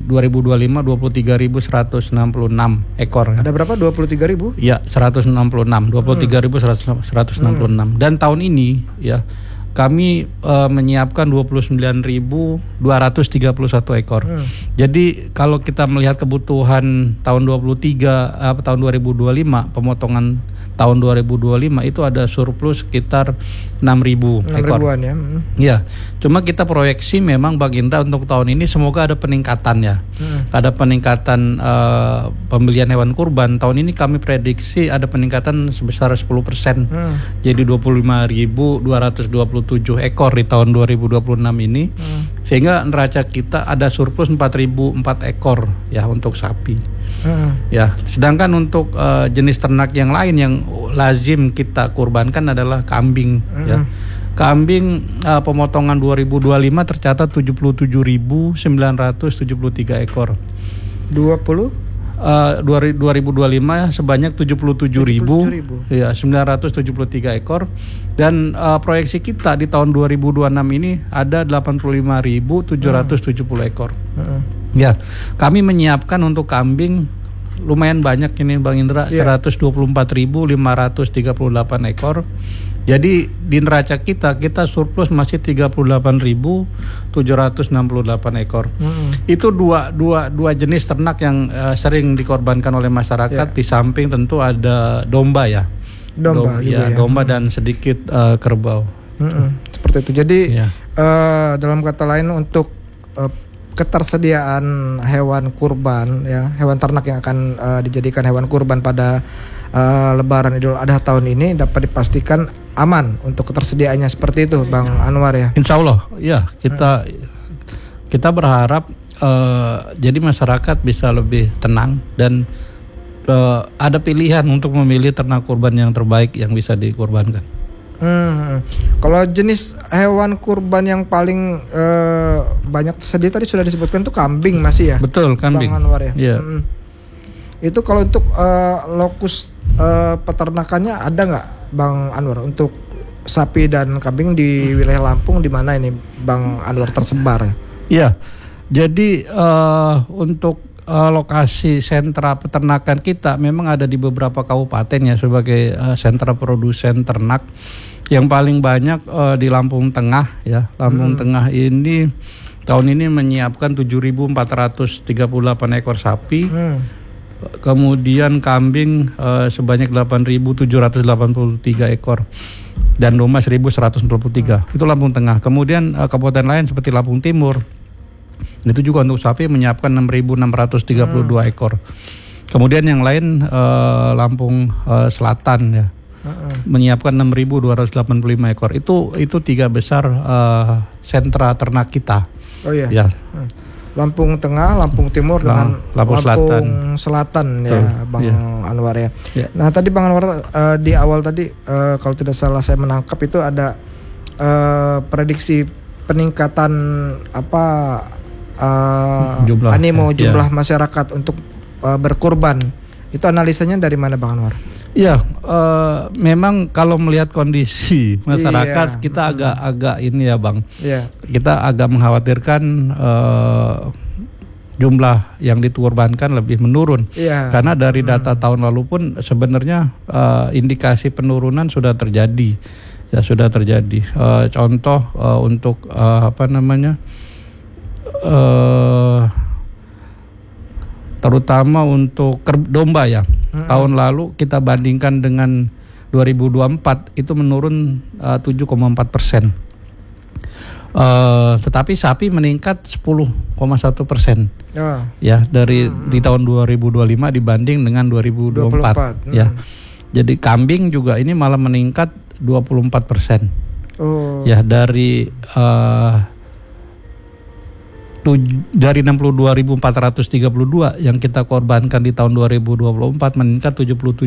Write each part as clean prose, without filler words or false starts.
2025 23.166 ekor. Ada berapa? 23.000? Ya, 23.166. Dan tahun ini ya kami menyiapkan 29.231 ekor. Jadi kalau kita melihat kebutuhan tahun 2025, pemotongan tahun 2025 itu ada surplus sekitar 6.000 ekor. Ya. Ya, cuma kita proyeksi memang Bang Indra untuk tahun ini semoga ada peningkatan ya. Ada peningkatan pembelian hewan kurban. Tahun ini kami prediksi ada peningkatan sebesar 10%. Jadi 25.227 ekor di tahun 2026 ini. Sehingga neraca kita ada surplus 4.004 ekor ya untuk sapi. Ya, sedangkan untuk jenis ternak yang lain yang lazim kita kurbankan adalah kambing ya. Kambing pemotongan 2025 tercatat 77.973 ekor. 2025 sebanyak 77.973 ekor dan proyeksi kita di tahun 2026 ini ada 85.770 ekor. Ya, kami menyiapkan untuk kambing lumayan banyak ini Bang Indra, 124.538 ekor. Jadi di neraca kita surplus masih 38.768 ekor. Itu dua jenis ternak yang sering dikorbankan oleh masyarakat. Di samping tentu ada domba ya. Domba dan sedikit kerbau. Seperti itu. Jadi dalam kata lain untuk ketersediaan hewan kurban ya, hewan ternak yang akan dijadikan hewan kurban pada Lebaran Idul Adha tahun ini dapat dipastikan aman untuk ketersediaannya, seperti itu Bang Anwar ya. Insya Allah ya, kita berharap jadi masyarakat bisa lebih tenang dan ada pilihan untuk memilih ternak kurban yang terbaik yang bisa dikurbankan. Kalau jenis hewan kurban yang paling banyak tersedia tadi sudah disebutkan tuh kambing masih ya? Betul, kambing. Bang Anwar ya. Yeah. Itu kalau untuk lokus peternakannya ada nggak Bang Anwar untuk sapi dan kambing di wilayah Lampung di mana ini Bang Anwar tersebar? Ya, jadi untuk lokasi sentra peternakan kita memang ada di beberapa kabupaten ya sebagai sentra produsen ternak. Yang paling banyak di Lampung Tengah ya. Lampung Tengah ini tahun ini menyiapkan 7.438 ekor sapi. Kemudian kambing sebanyak 8.783 ekor dan domba 1.143. Itu Lampung Tengah. Kemudian kabupaten lain seperti Lampung Timur itu juga untuk sapi menyiapkan 6.632 ekor. Kemudian yang lain Lampung Selatan ya menyiapkan 6.285 ekor. Itu tiga besar sentra ternak kita. Oh iya. Ya. Lampung Tengah, Lampung Timur dengan Lampung Selatan ya, Bang Anwar ya. Nah tadi Bang Anwar di awal tadi kalau tidak salah saya menangkap itu ada prediksi peningkatan jumlah masyarakat untuk berkurban. Itu analisanya dari mana Bang Anwar? Ya, memang kalau melihat kondisi masyarakat kita agak ini ya Bang. Kita agak mengkhawatirkan jumlah yang dikurbankan lebih menurun. Karena dari data tahun lalu pun sebenarnya indikasi penurunan sudah terjadi. Ya sudah terjadi. Contoh untuk terutama untuk domba ya. Tahun lalu kita bandingkan dengan 2024 itu menurun 7,4%. Tetapi sapi meningkat 10,1%. Ya dari di tahun 2025 dibanding dengan 2024. Ya. Jadi kambing juga ini malah meningkat 24%. Ya dari 62.432 yang kita korbankan di tahun 2024 meningkat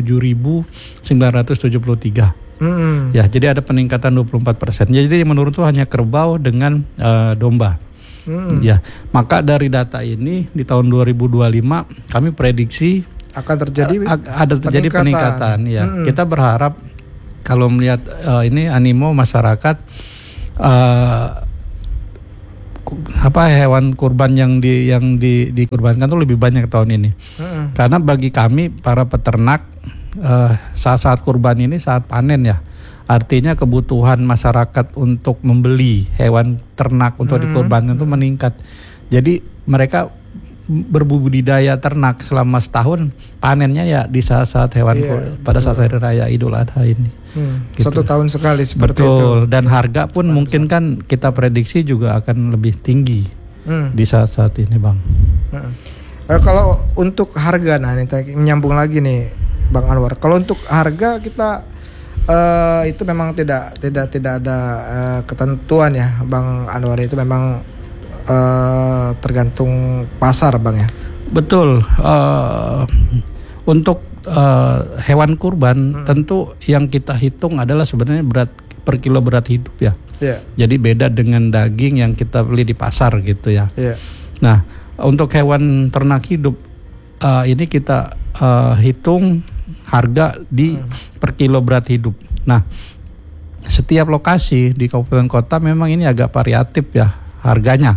77.973. Ya, jadi ada peningkatan 24%. Jadi yang menurun itu hanya kerbau dengan domba. Ya, maka dari data ini di tahun 2025 kami prediksi akan terjadi peningkatan. Ya, kita berharap kalau melihat ini animo masyarakat hewan kurban yang dikurbankan tuh lebih banyak tahun ini. Karena bagi kami para peternak saat kurban ini saat panen ya. Artinya kebutuhan masyarakat untuk membeli hewan ternak untuk dikurbankan itu meningkat. Jadi mereka berbudidaya ternak selama setahun, panennya ya di saat-saat hewan pada saat hari raya Idul Adha ini. Gitu. 1 tahun sekali seperti itu. Dan harga pun mungkin kan kita prediksi juga akan lebih tinggi di saat-saat ini, Bang. Kalau untuk harga, nah ini menyambung lagi nih, Bang Anwar. Kalau untuk harga kita itu memang tidak ada ketentuan ya, Bang Anwar. Itu memang tergantung pasar, Bang ya. Betul. Untuk hewan kurban tentu yang kita hitung adalah sebenarnya berat per kilo berat hidup ya. Jadi beda dengan daging yang kita beli di pasar gitu ya. Nah, untuk hewan ternak hidup ini kita hitung harga di per kilo berat hidup. Nah, setiap lokasi di kabupaten kota memang ini agak variatif ya harganya.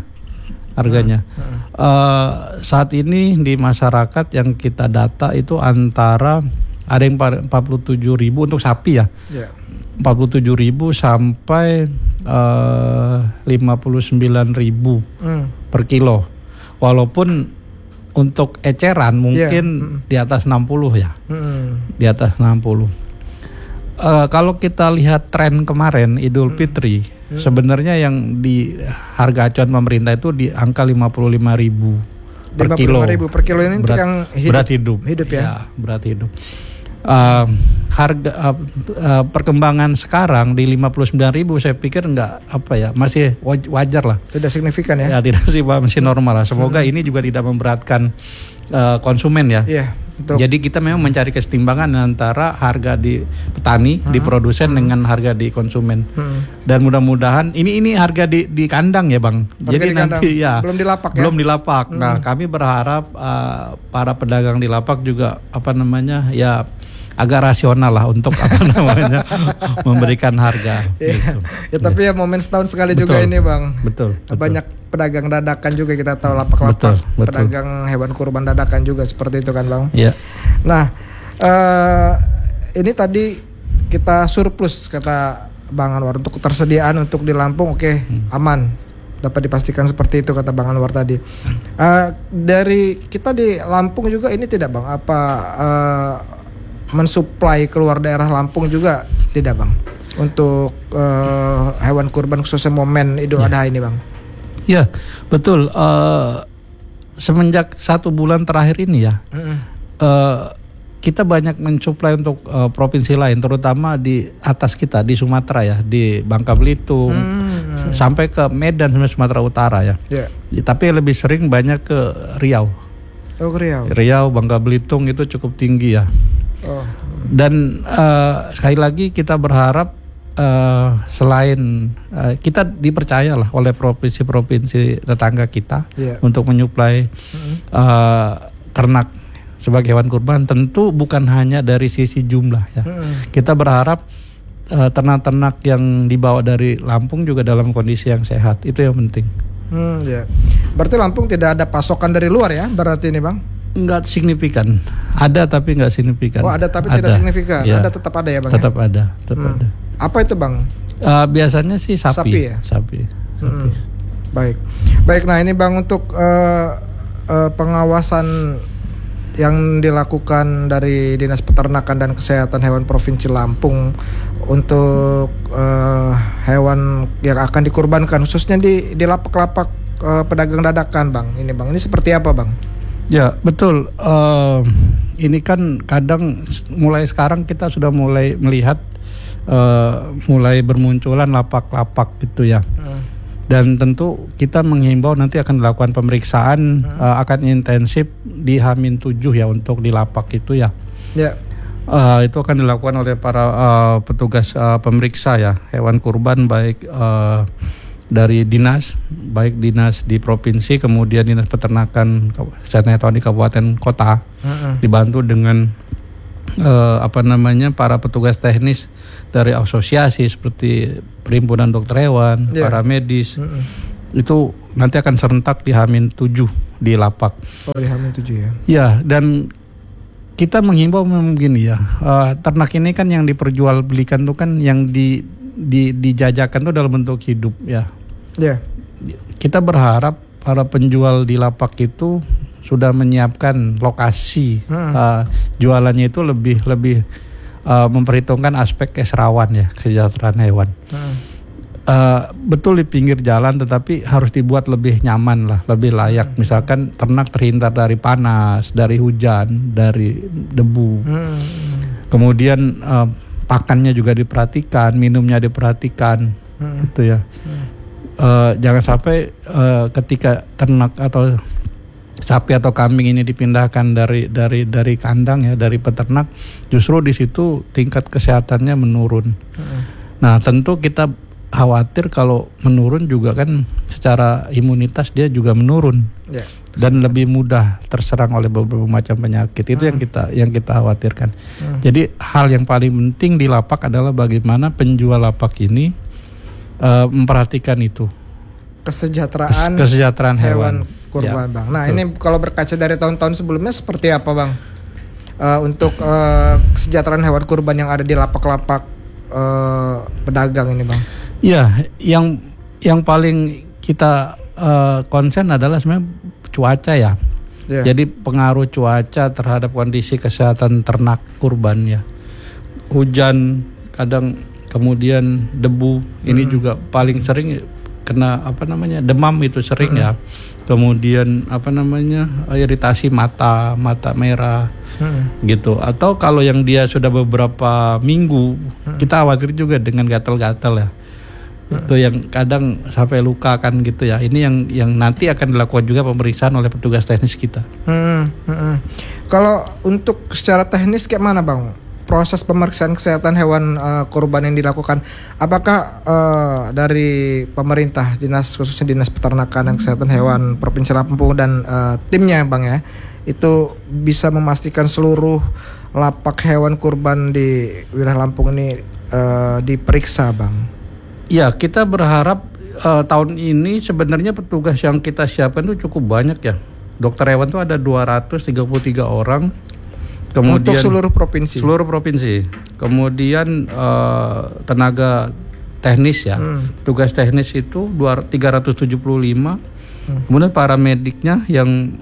Saat ini di masyarakat yang kita data itu antara ada yang 47.000 untuk sapi ya, 47.000 sampai 59.000 per kilo. Walaupun untuk eceran mungkin di atas 60 ya, di atas 60. Kalau kita lihat tren kemarin Idul Fitri, sebenarnya yang di harga acuan pemerintah itu di angka 55.000 per kilo. 55.000 per kilo ini untuk yang berat hidup ya. Berat hidup. Harga perkembangan sekarang di 59.000 saya pikir masih wajar lah. Tidak signifikan ya? Ya tidak sih Pak, masih normal lah. Semoga ini juga tidak memberatkan konsumen ya. Jadi kita memang mencari kesetimbangan antara harga di petani, di produsen dengan harga di konsumen. Dan mudah-mudahan ini harga di kandang ya Bang. Jadi nanti ya belum di lapak ya. Belum di lapak. Nah, kami berharap para pedagang di lapak juga ya agak rasional lah untuk memberikan harga. Gitu. Ya tapi ya momen setahun sekali juga ini Bang. Betul. Banyak pedagang dadakan juga kita tahu, lapak-lapak pedagang hewan kurban dadakan juga seperti itu kan Bang. Iya. Nah ini tadi kita surplus kata Bang Anwar untuk ketersediaan untuk di Lampung aman. Dapat dipastikan seperti itu kata Bang Anwar tadi. Dari kita di Lampung juga ini tidak Bang mensuplai keluar daerah Lampung juga tidak Bang untuk hewan kurban khususnya momen Idul Adha ini Bang? Ya betul. Semenjak 1 bulan terakhir ini ya kita banyak mensuplai untuk provinsi lain, terutama di atas kita di Sumatera ya, di Bangka Belitung sampai ke Medan sampai Sumatera Utara ya. Tapi lebih sering banyak ke Riau. Riau, Bangka Belitung itu cukup tinggi ya. Dan sekali lagi kita berharap selain kita dipercayalah oleh provinsi-provinsi tetangga kita untuk menyuplai ternak sebagai hewan kurban, tentu bukan hanya dari sisi jumlah ya. Kita berharap ternak-ternak yang dibawa dari Lampung juga dalam kondisi yang sehat, itu yang penting. Berarti Lampung tidak ada pasokan dari luar ya berarti ini Bang? Enggak signifikan. Ada tapi enggak signifikan. Ada tapi tidak signifikan. Ya. Ada tetap ada ya Bang? Tetap ada. Apa itu Bang? Biasanya sih sapi. Ya? Sapi. Baik. Nah ini Bang untuk pengawasan yang dilakukan dari Dinas Peternakan dan Kesehatan Hewan Provinsi Lampung untuk hewan yang akan dikurbankan khususnya di lapak-lapak pedagang dadakan Bang. Ini seperti apa Bang? Ya betul. Ini kan kadang mulai sekarang kita sudah mulai melihat mulai bermunculan lapak-lapak gitu ya. Dan tentu kita menghimbau nanti akan dilakukan pemeriksaan akan intensif di H-7 ya untuk di lapak itu ya. Itu akan dilakukan oleh para petugas pemeriksa ya hewan kurban, baik dari dinas, baik dinas di provinsi, kemudian dinas peternakan kesehatan hewan di kabupaten kota, dibantu dengan para petugas teknis dari asosiasi seperti Perhimpunan Dokter Hewan, para medis, itu nanti akan serentak di H-7 di lapak. Oh, di H-7 ya. Ya, dan kita menghimbau memang begini ya, ternak ini kan yang diperjualbelikan tuh kan yang dijajakan tuh dalam bentuk hidup ya. Ya. Kita berharap para penjual di lapak itu sudah menyiapkan lokasi jualannya itu lebih memperhitungkan aspek keserawan ya, kesejahteraan hewan. Betul di pinggir jalan, tetapi harus dibuat lebih nyaman lah, lebih layak. Misalkan ternak terhindar dari panas, dari hujan, dari debu. Kemudian pakannya juga diperhatikan, minumnya diperhatikan, gitu ya. Jangan sampai ketika ternak atau sapi atau kambing ini dipindahkan dari kandang ya, dari peternak, justru di situ tingkat kesehatannya menurun. Nah, tentu kita khawatir kalau menurun juga kan secara imunitas dia juga menurun dan lebih mudah terserang oleh beberapa macam penyakit. Itu yang kita khawatirkan. Jadi hal yang paling penting di lapak adalah bagaimana penjual lapak ini memperhatikan itu kesejahteraan hewan kurban, Bang. Nah, ini kalau berkaca dari tahun-tahun sebelumnya seperti apa, Bang? Untuk kesejahteraan hewan kurban yang ada di lapak-lapak pedagang ini, Bang? Ya, yang paling kita concern adalah sebenarnya cuaca ya. Jadi pengaruh cuaca terhadap kondisi kesehatan ternak kurban ya. Hujan, kadang kemudian debu, ini juga paling sering kena demam itu sering ya. Kemudian iritasi mata merah gitu. Atau kalau yang dia sudah beberapa minggu, kita khawatir juga dengan gatal-gatal ya. Itu yang kadang sampai luka kan gitu ya. Ini yang nanti akan dilakukan juga pemeriksaan oleh petugas teknis kita. Kalau untuk secara teknis kayak mana, Bang? Proses pemeriksaan kesehatan hewan kurban yang dilakukan, apakah dari pemerintah, khususnya Dinas Peternakan dan Kesehatan Hewan Provinsi Lampung dan timnya, Bang ya, itu bisa memastikan seluruh lapak hewan kurban di wilayah Lampung ini diperiksa, Bang? Ya, kita berharap tahun ini sebenarnya petugas yang kita siapkan itu cukup banyak ya. Dokter hewan itu ada 233 orang. Kemudian untuk seluruh provinsi. Kemudian tenaga teknis ya. Tugas teknis itu 375. Kemudian paramediknya yang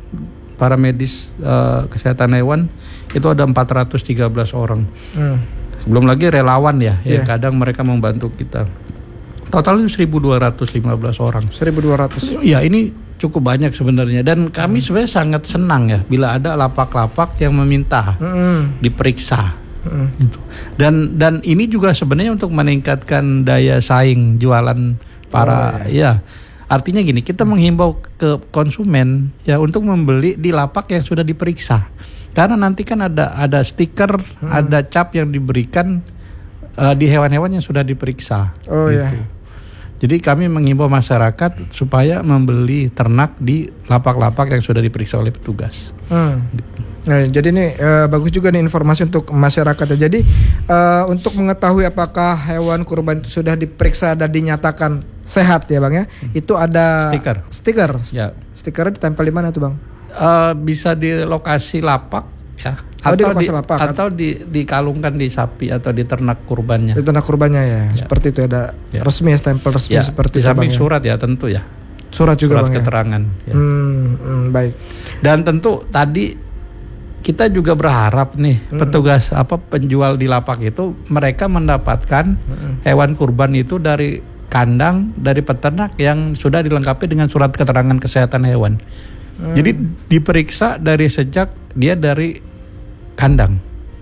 paramedis kesehatan hewan itu ada 413 orang. Belum lagi relawan ya, yang kadang mereka membantu kita. Total itu 1.215 orang. 1.200. Ya, ini cukup banyak sebenarnya, dan kami sebenarnya sangat senang ya bila ada lapak-lapak yang meminta diperiksa. Gitu. Dan ini juga sebenarnya untuk meningkatkan daya saing jualan para ya. Artinya gini, kita menghimbau ke konsumen ya untuk membeli di lapak yang sudah diperiksa. Karena nanti kan ada stiker, ada cap yang diberikan di hewan-hewan yang sudah diperiksa. Gitu. Jadi kami menghimbau masyarakat supaya membeli ternak di lapak-lapak yang sudah diperiksa oleh petugas. Nah, jadi ini bagus juga nih informasi untuk masyarakat. Jadi untuk mengetahui apakah hewan kurban itu sudah diperiksa dan dinyatakan sehat ya, Bang ya, itu ada stiker. Ya. Stikernya ditempel di mana tuh, Bang? Bisa di lokasi lapak ya. Atau dikalungkan di sapi atau di ternak kurbannya. Di ternak kurbannya ya. Seperti itu ada resmi, stempel resmi seperti itu. Di samping surat ya tentu ya. Surat juga, Bang, keterangan. Ya. Baik. Dan tentu tadi kita juga berharap nih petugas penjual di lapak itu mereka mendapatkan hewan kurban itu dari kandang, dari peternak yang sudah dilengkapi dengan surat keterangan kesehatan hewan. Jadi diperiksa dari sejak dia dari kandang.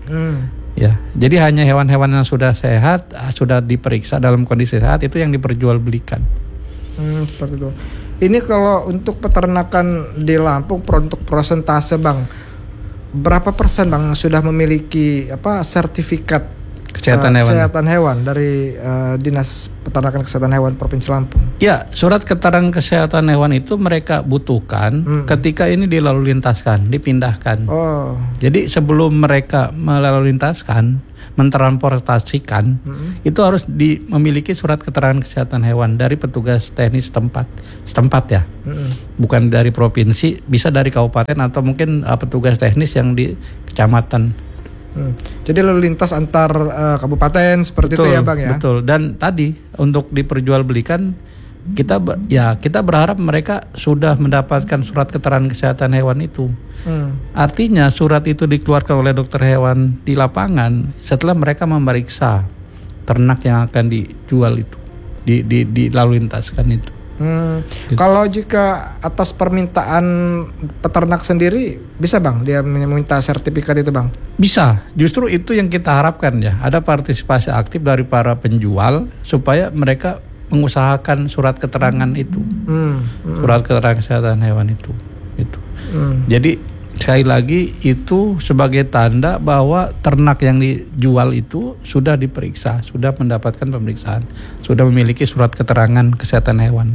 Ya, jadi hanya hewan-hewan yang sudah sehat, sudah diperiksa dalam kondisi sehat itu yang diperjualbelikan. Seperti itu. Ini kalau untuk peternakan di Lampung, untuk persentase, Bang, berapa persen, Bang, sudah memiliki sertifikat kesehatan hewan dari Dinas Peternakan Kesehatan Hewan Provinsi Lampung. Ya, surat keterangan kesehatan hewan itu mereka butuhkan ketika ini dilalu lintaskan, dipindahkan. Oh. Jadi sebelum mereka melalu lintaskan, mentransportasikan, itu harus memiliki surat keterangan kesehatan hewan dari petugas teknis setempat ya. Bukan dari provinsi, bisa dari kabupaten atau mungkin petugas teknis yang di kecamatan. Jadi lalu lintas antar kabupaten seperti betul, itu ya Bang ya. Betul. Dan tadi untuk diperjualbelikan kita berharap mereka sudah mendapatkan surat keterangan kesehatan hewan itu. Artinya surat itu dikeluarkan oleh dokter hewan di lapangan setelah mereka memeriksa ternak yang akan dijual itu, di lalu lintaskan itu. Gitu. Kalau jika atas permintaan peternak sendiri bisa Bang dia meminta sertifikat itu Bang? Bisa, justru itu yang kita harapkan ya. Ada partisipasi aktif dari para penjual supaya mereka mengusahakan surat keterangan itu, surat keterangan kesehatan hewan itu. Jadi sekali lagi itu sebagai tanda bahwa ternak yang dijual itu sudah diperiksa, sudah mendapatkan pemeriksaan, sudah memiliki surat keterangan kesehatan hewan.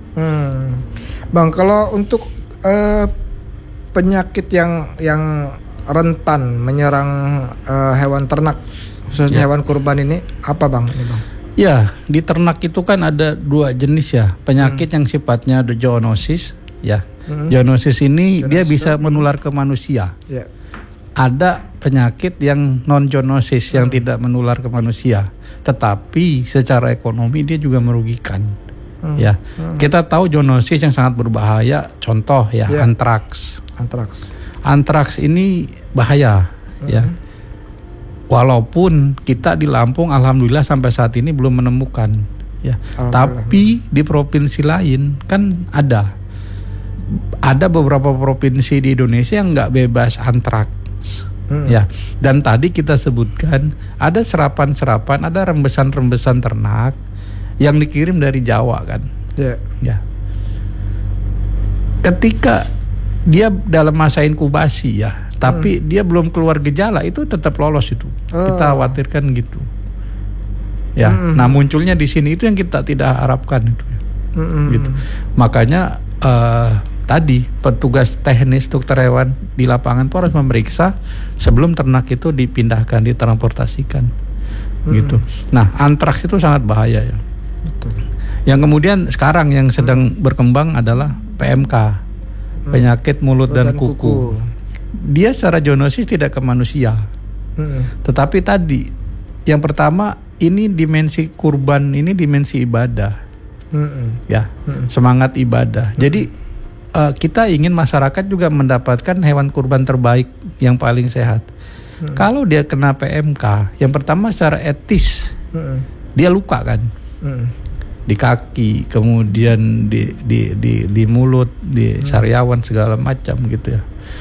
Bang, kalau untuk penyakit yang rentan menyerang hewan ternak, khususnya hewan kurban ini apa Bang? Ini Bang? Ya, di ternak itu kan ada 2 jenis ya penyakit yang sifatnya zoonosis ya. Zoonosis ini dia bisa menular ke manusia. Yeah. Ada penyakit yang non zoonosis yang tidak menular ke manusia, tetapi secara ekonomi dia juga merugikan. Ya, kita tahu zoonosis yang sangat berbahaya. Contoh ya, antraks. Antraks ini bahaya. Ya, walaupun kita di Lampung alhamdulillah sampai saat ini belum menemukan. Ya, tapi di provinsi lain kan ada beberapa provinsi di Indonesia yang nggak bebas antraks, ya. Dan tadi kita sebutkan ada serapan-serapan, ada rembesan-rembesan ternak yang dikirim dari Jawa kan, ya. Ketika dia dalam masa inkubasi ya, tapi dia belum keluar gejala itu tetap lolos itu. Kita khawatirkan gitu, ya. Nah munculnya di sini itu yang kita tidak harapkan itu, gitu. Makanya tadi petugas teknis dokter hewan di lapangan itu harus memeriksa sebelum ternak itu dipindahkan, ditransportasikan, gitu. Nah, antraks itu sangat bahaya ya. Betul. Yang kemudian sekarang yang sedang berkembang adalah PMK, penyakit mulut dan kuku. Dia secara zoonosis tidak ke manusia, tetapi tadi yang pertama ini dimensi kurban, ini dimensi ibadah, ya, semangat ibadah. Jadi kita ingin masyarakat juga mendapatkan hewan kurban terbaik yang paling sehat. Kalau dia kena PMK, yang pertama secara etis dia luka kan, di kaki, kemudian di mulut, di sariawan segala macam gitu ya.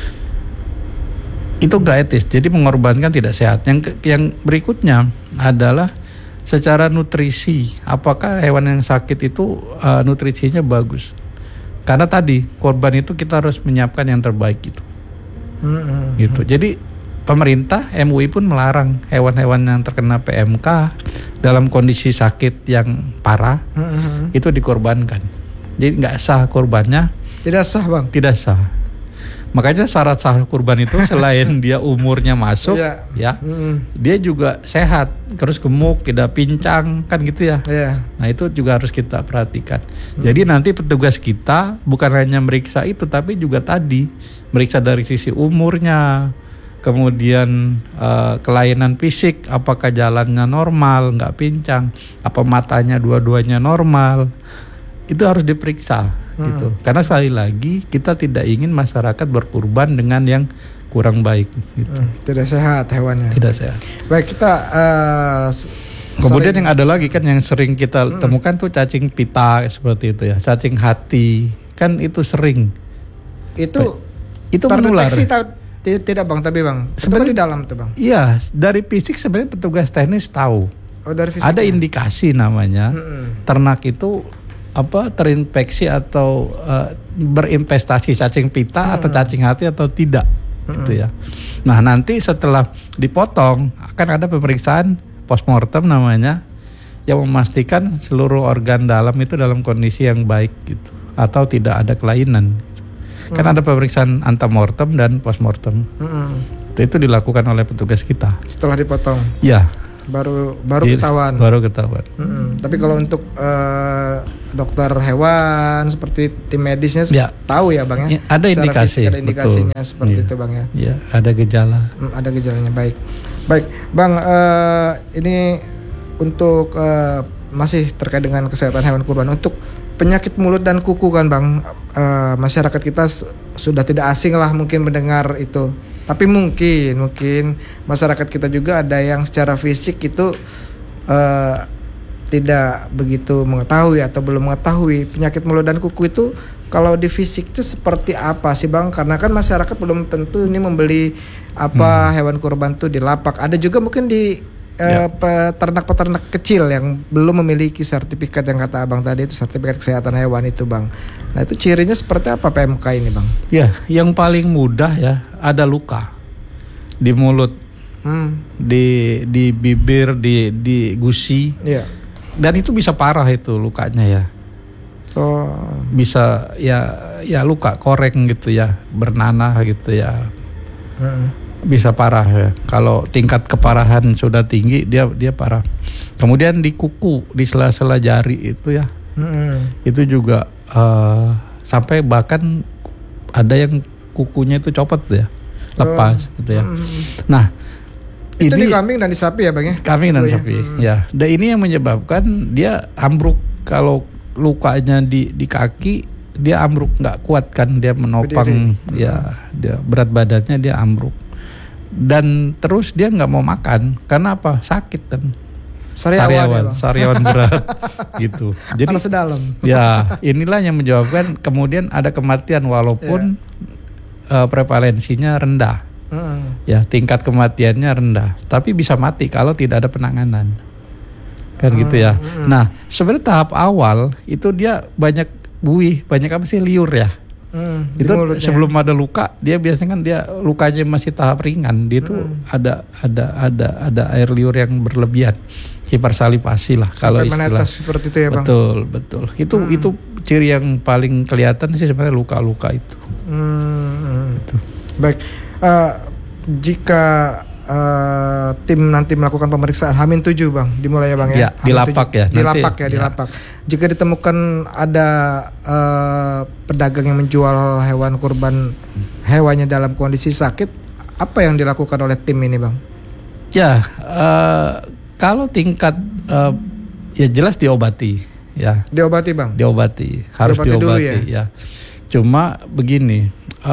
Itu gak etis, jadi mengorbankan tidak sehat. Yang berikutnya adalah secara nutrisi, apakah hewan yang sakit itu nutrisinya bagus? Karena tadi korban itu kita harus menyiapkan yang terbaik gitu. Gitu. Jadi pemerintah MUI pun melarang hewan-hewan yang terkena PMK dalam kondisi sakit yang parah itu dikorbankan. Jadi nggak sah korbannya. Tidak sah Bang. Tidak sah. Makanya syarat sah kurban itu selain dia umurnya masuk, ya, dia juga sehat, terus gemuk, tidak pincang, kan gitu ya. Nah itu juga harus kita perhatikan. Jadi nanti petugas kita bukan hanya meriksa itu, tapi juga tadi meriksa dari sisi umurnya, kemudian kelainan fisik, apakah jalannya normal, nggak pincang, apa matanya dua-duanya normal, itu harus diperiksa. Gitu. Karena sekali lagi kita tidak ingin masyarakat berkurban dengan yang kurang baik gitu. Tidak sehat hewannya. Tidak sehat. Baik, kita kemudian yang ada lagi kan yang sering kita temukan tuh cacing pita seperti itu ya, cacing hati, kan itu sering. Itu menular. Tidak Bang, tapi Bang, sebenarnya di dalam tuh Bang. Iya, dari fisik sebenarnya petugas teknis tahu. Dari fisik. Ada indikasi namanya ternak itu terinfeksi atau berinvestasi cacing pita atau cacing hati atau tidak, gitu ya. Nah nanti setelah dipotong akan ada pemeriksaan postmortem namanya, yang memastikan seluruh organ dalam itu dalam kondisi yang baik gitu, atau tidak ada kelainan. Kan ada pemeriksaan antemortem dan postmortem. Itu dilakukan oleh petugas kita. Setelah dipotong. Ya. Baru ketahuan. Baru ketahuan. Tapi kalau untuk dokter hewan seperti tim medisnya tahu ya Bang ya. Ada indikasi. Ada indikasinya seperti itu Bang ya. Iya, ada gejala. Ada gejalanya, baik. Baik, Bang, ini untuk masih terkait dengan kesehatan hewan kurban. Untuk penyakit mulut dan kuku kan Bang, masyarakat kita sudah tidak asing lah mungkin mendengar itu. Tapi mungkin masyarakat kita juga ada yang secara fisik itu tidak begitu mengetahui atau belum mengetahui penyakit mulut dan kuku itu kalau di fisiknya seperti apa sih Bang? Karena kan masyarakat belum tentu ini membeli hewan kurban tuh di lapak. Ada juga mungkin di peternak-peternak kecil yang belum memiliki sertifikat yang kata Abang tadi itu, sertifikat kesehatan hewan itu Bang. Nah itu cirinya seperti apa PMK ini Bang? Ya, yang paling mudah ya ada luka di mulut, di bibir, di gusi. Dan itu bisa parah itu lukanya ya. Bisa ya luka koreng gitu ya, bernanah gitu ya. Bisa parah ya. Kalau tingkat keparahan sudah tinggi dia parah. Kemudian di kuku, di sela-sela jari itu ya. Itu juga sampai bahkan ada yang kukunya itu copot ya. Lepas gitu ya. Nah, itu di kambing dan di sapi ya Bang ya? Kambing dan sapi ya. Dan ini yang menyebabkan dia ambruk. Kalau lukanya di kaki, dia ambruk, nggak kuat kan, dia menopang ya, dia berat badannya dia ambruk. Dan terus dia nggak mau makan karena apa? Sakit kan. Sariawan berat gitu. Jadi sedalam. Ya, inilah yang menyebabkan kemudian ada kematian walaupun prevalensinya rendah. Ya, tingkat kematiannya rendah, tapi bisa mati kalau tidak ada penanganan. Kan gitu ya. Nah, sebenarnya tahap awal itu dia banyak buih, banyak apa sih, liur ya. Itu sebelum ada luka, dia biasanya kan dia lukanya masih tahap ringan, dia tuh ada air liur yang berlebihan, hipersalivasi lah kalau istilah. Seperti itu ya Bang. Betul. Itu ciri yang paling kelihatan sih sebenarnya luka-luka itu. Gitu. Baik, jika tim nanti melakukan pemeriksaan H-7 Bang, dimulai ya Bang ya. Di lapak ya. Di lapak. Jika ditemukan ada pedagang yang menjual hewan kurban, hewannya dalam kondisi sakit, apa yang dilakukan oleh tim ini Bang? Ya, kalau tingkat ya jelas diobati ya. Diobati Bang? Harus diobati dulu ya. Cuma begini,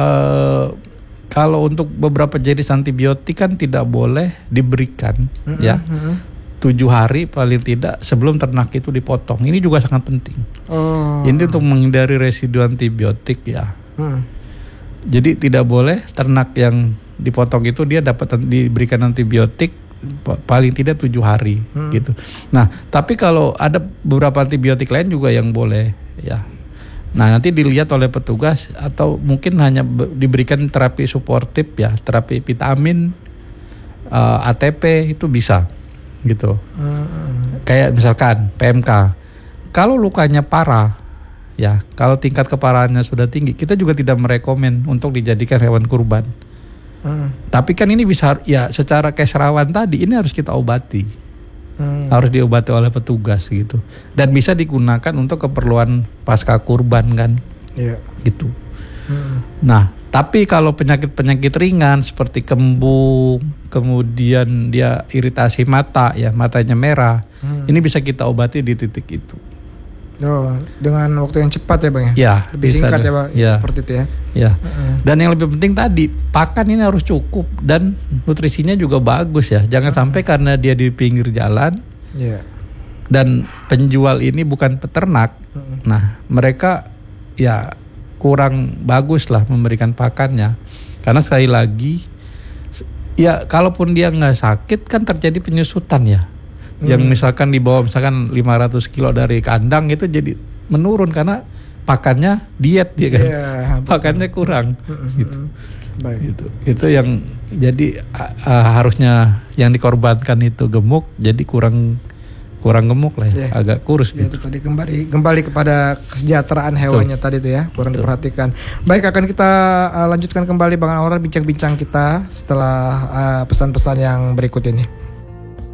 kalau untuk beberapa jenis antibiotik kan tidak boleh diberikan 7 hari paling tidak sebelum ternak itu dipotong. Ini juga sangat penting. Ini untuk menghindari residu antibiotik ya. Jadi tidak boleh ternak yang dipotong itu dia dapat diberikan antibiotik paling tidak 7 hari gitu. Nah, tapi kalau ada beberapa antibiotik lain juga yang boleh ya. Nah, nanti dilihat oleh petugas atau mungkin hanya diberikan terapi suportif ya, terapi vitamin, ATP itu bisa gitu. Kayak misalkan PMK. Kalau lukanya parah ya, kalau tingkat keparahannya sudah tinggi, kita juga tidak merekomen untuk dijadikan hewan kurban. Tapi kan ini bisa ya, secara keserawan tadi ini harus kita obati. Harus diobati oleh petugas gitu. Dan bisa digunakan untuk keperluan pasca kurban kan. Gitu. Nah, tapi kalau penyakit-penyakit ringan seperti kembung, kemudian dia iritasi mata ya, matanya merah, ini bisa kita obati di titik itu. Dengan waktu yang cepat ya Bang ya? Ya, lebih singkat ya Bang, seperti itu ya. Ya. Dan yang lebih penting tadi, pakan ini harus cukup dan nutrisinya juga bagus ya. Jangan sampai karena dia di pinggir jalan dan penjual ini bukan peternak, nah mereka ya kurang bagus lah memberikan pakannya. Karena sekali lagi, ya kalaupun dia nggak sakit kan terjadi penyusutan ya. Yang misalkan di bawah misalkan 500 kilo dari kandang itu jadi menurun karena pakannya diet dia kan. Pakannya kurang gitu. Baik. Itu yang jadi harusnya yang dikorbankan itu gemuk, jadi kurang gemuk lah ya, agak kurus ya, gitu. Itu tadi kembali kepada kesejahteraan hewannya tadi itu ya, kurang diperhatikan. Baik, akan kita lanjutkan kembali Bang Anwar bincang-bincang kita setelah pesan-pesan yang berikut ini.